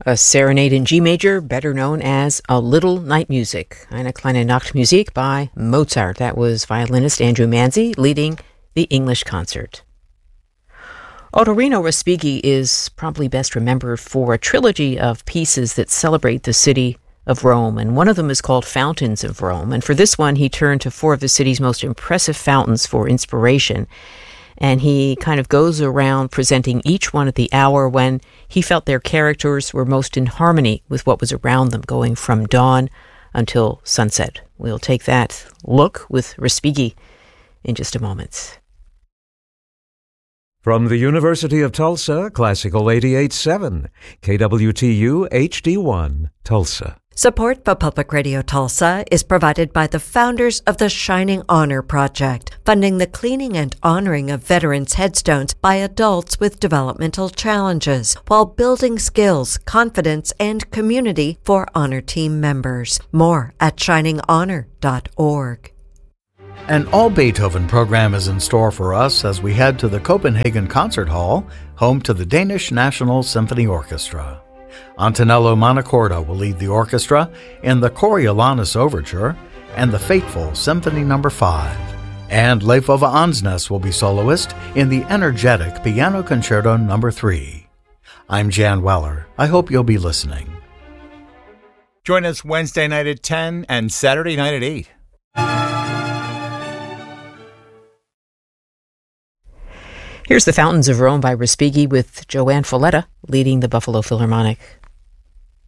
A serenade in G major, better known as A Little Night Music, Eine kleine Nachtmusik by Mozart. That was violinist Andrew Manzi leading the English concert. Ottorino Respighi is probably best remembered for a trilogy of pieces that celebrate the city of Rome, and one of them is called Fountains of Rome. And for this one, he turned to four of the city's most impressive fountains for inspiration. And he kind of goes around presenting each one at the hour when he felt their characters were most in harmony with what was around them, going from dawn until sunset. We'll take that look with Respighi in just a moment. From the University of Tulsa, Classical 88.7, KWTU HD1, Tulsa. Support for Public Radio Tulsa is provided by the founders of the Shining Honor Project, funding the cleaning and honoring of veterans' headstones by adults with developmental challenges, while building skills, confidence, and community for honor team members. More at shininghonor.org. An all-Beethoven program is in store for us as we head to the Copenhagen Concert Hall, home to the Danish National Symphony Orchestra. Antonello Montecorda will lead the orchestra in the Coriolanus Overture and the Fateful Symphony No. 5. And Leif Ove Ansnes will be soloist in the energetic Piano Concerto No. 3. I'm Jan Weller. I hope you'll be listening. Join us Wednesday night at 10 and Saturday night at 8. Here's the Fountains of Rome by Respighi with Joanne Folletta leading the Buffalo Philharmonic.